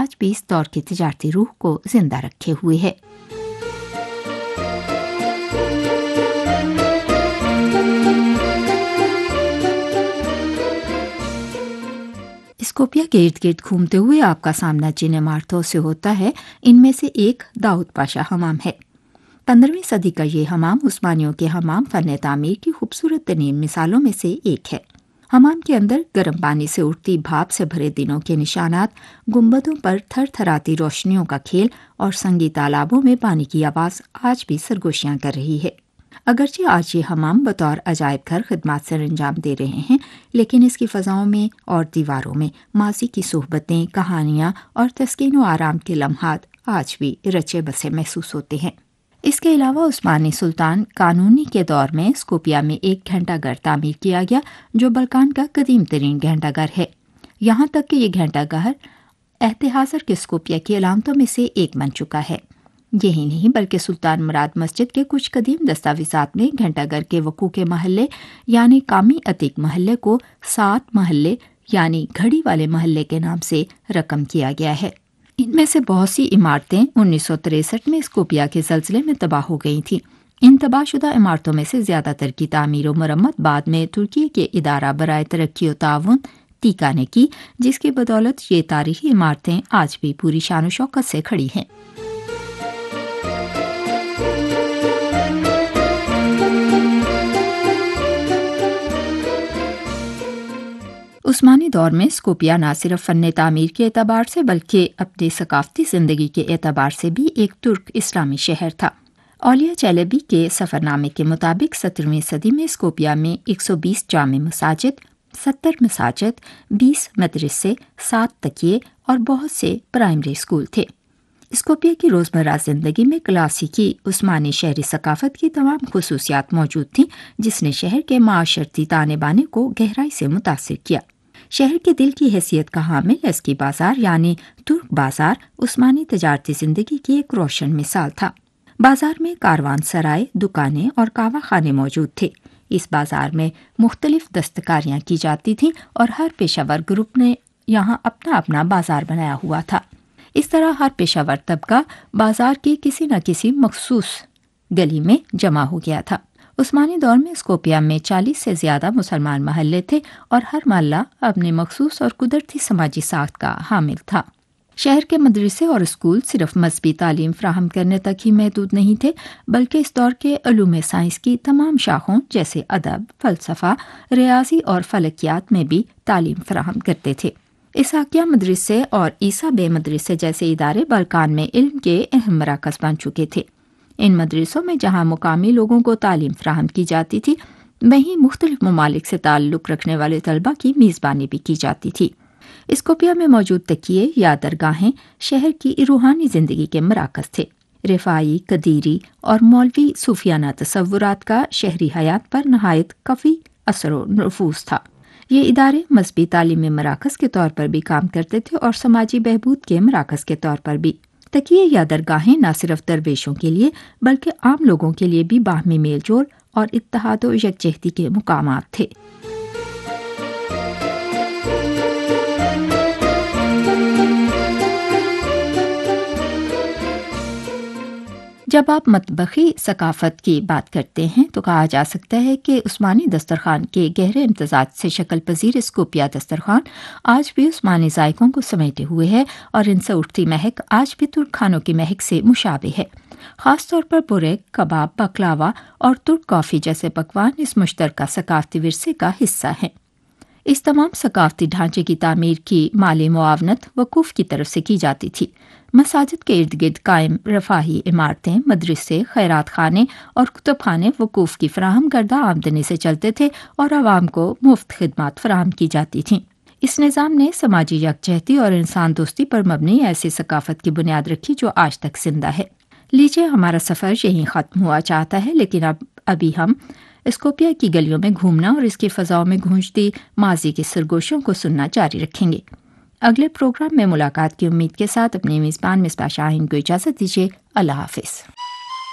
آج بھی اس دور کی تجارتی روح کو زندہ رکھے ہوئے ہے۔ اسکوپیا کے ارد گرد گھومتے ہوئے آپ کا سامنا جن عمارتوں سے ہوتا ہے، ان میں سے ایک داؤد پاشا حمام ہے۔ 15ویں صدی کا یہ حمام عثمانیوں کے حمام فن تعمیر کی خوبصورت ترین مثالوں میں سے ایک ہے۔ حمام کے اندر گرم پانی سے اٹھتی بھاپ سے بھرے دنوں کے نشانات، گنبدوں پر تھر تھراتی روشنیوں کا کھیل اور سنگی تالابوں میں پانی کی آواز آج بھی سرگوشیاں کر رہی ہے۔ اگرچہ آج یہ حمام بطور عجائب گھر خدمات سر انجام دے رہے ہیں، لیکن اس کی فضاؤں میں اور دیواروں میں ماضی کی صحبتیں، کہانیاں اور تسکین و آرام کے لمحات آج بھی رچے بسے محسوس ہوتے ہیں۔ اس کے علاوہ عثمانی سلطان قانونی کے دور میں اسکوپیا میں ایک گھنٹہ گھر تعمیر کیا گیا، جو بلقان کا قدیم ترین گھنٹہ گھر ہے، یہاں تک کہ یہ گھنٹہ گھر عہد حاضر کے اسکوپیا کی علامتوں میں سے ایک بن چکا ہے۔ یہی نہیں بلکہ سلطان مراد مسجد کے کچھ قدیم دستاویزات میں گھنٹہ گھر کے وقوع کے محلے یعنی کامی عتیق محلے کو 7 محلے یعنی گھڑی والے محلے کے نام سے رقم کیا گیا ہے۔ ان میں سے بہت سی عمارتیں 1963 میں اسکوپیا کے زلزلے میں تباہ ہو گئی تھیں۔ ان تباہ شدہ عمارتوں میں سے زیادہ تر کی تعمیر و مرمت بعد میں ترکی کے ادارہ برائے ترقی و تعاون تیکا نے کی، جس کی بدولت یہ تاریخی عمارتیں آج بھی پوری شان و شوکت سے کھڑی ہیں۔ عثمانی دور میں اسکوپیا نہ صرف فن تعمیر کے اعتبار سے بلکہ اپنی ثقافتی زندگی کے اعتبار سے بھی ایک ترک اسلامی شہر تھا۔ اولیاء چیلیبی کے سفر نامے کے مطابق 17ویں صدی میں اسکوپیا میں 120 جامع مساجد، 70 مساجد، 20 مدرسے، 7 تکیے اور بہت سے پرائمری اسکول تھے۔ اسکوپیا کی روزمرہ زندگی میں کلاسیکی عثمانی شہری ثقافت کی تمام خصوصیات موجود تھیں، جس نے شہر کے معاشرتی تانے بانے کو گہرائی سے متاثر کیا۔ شہر کے دل کی حیثیت کا حامل اسکی بازار یعنی ترک بازار عثمانی تجارتی زندگی کی ایک روشن مثال تھا۔ بازار میں کاروان سرائے، دکانیں اور کاوا خانے موجود تھے۔ اس بازار میں مختلف دستکاریاں کی جاتی تھیں اور ہر پیشہ ور گروپ نے یہاں اپنا اپنا بازار بنایا ہوا تھا۔ اس طرح ہر پیشہ ور طبقہ بازار کی کسی نہ کسی مخصوص گلی میں جمع ہو گیا تھا۔ عثمانی دور میں اسکوپیا میں 40 سے زیادہ مسلمان محلے تھے اور ہر محلہ اپنے مخصوص اور قدرتی سماجی ساخت کا حامل تھا۔ شہر کے مدرسے اور اسکول صرف مذہبی تعلیم فراہم کرنے تک ہی محدود نہیں تھے، بلکہ اس دور کے علوم سائنس کی تمام شاخوں جیسے ادب، فلسفہ، ریاضی اور فلکیات میں بھی تعلیم فراہم کرتے تھے۔ اسحاقیہ مدرسے اور عیسیٰ بے مدرسے جیسے ادارے بلقان میں علم کے اہم مراکز بن چکے تھے۔ ان مدرسوں میں جہاں مقامی لوگوں کو تعلیم فراہم کی جاتی تھی، وہیں مختلف ممالک سے تعلق رکھنے والے طلبہ کی میزبانی بھی کی جاتی تھی۔ اسکوپیا میں موجود تکیے یا درگاہیں شہر کی روحانی زندگی کے مراکز تھے۔ رفاعی، قدیری اور مولوی صوفیانہ تصورات کا شہری حیات پر نہایت قوی اثر و نفوذ تھا۔ یہ ادارے مذہبی تعلیمی مراکز کے طور پر بھی کام کرتے تھے اور سماجی بہبود کے مراکز کے طور پر بھی۔ تکیے یا درگاہیں نہ صرف درویشوں کے لیے بلکہ عام لوگوں کے لیے بھی باہمی میل جول اور اتحاد و یکجہتی کے مقامات تھے۔ جب آپ مطبخی ثقافت کی بات کرتے ہیں تو کہا جا سکتا ہے کہ عثمانی دسترخوان کے گہرے امتزاج سے شکل پذیر اسکوپیا دسترخوان آج بھی عثمانی ذائقوں کو سمیٹے ہوئے ہے اور ان سے اٹھتی مہک آج بھی ترک کھانوں کی مہک سے مشابہ ہے۔ خاص طور پر بوریک، کباب، بکلاوا اور ترک کافی جیسے پکوان اس مشترکہ ثقافتی ورثے کا حصہ ہیں۔ اس تمام ثقافتی ڈھانچے کی تعمیر کی مالی معاونت وقوف کی طرف سے کی جاتی تھی۔ مساجد کے ارد گرد قائم رفاہی عمارتیں، مدرسے، خیرات خانے اور کتب خانے وقوف کی فراہم کردہ آمدنی سے چلتے تھے اور عوام کو مفت خدمات فراہم کی جاتی تھیں۔ اس نظام نے سماجی یکجہتی اور انسان دوستی پر مبنی ایسی ثقافت کی بنیاد رکھی جو آج تک زندہ ہے۔ لیجیے، ہمارا سفر یہیں ختم ہوا چاہتا ہے، لیکن ابھی ہم اسکوپیا کی گلیوں میں گھومنا اور اس کی فضاؤں میں گونجتی ماضی کے سرگوشوں کو سننا جاری رکھیں گے۔ اگلے پروگرام میں ملاقات کی امید کے ساتھ اپنی میزبان مصباح شاہین کو اجازت دیجیے۔ اللہ حافظ۔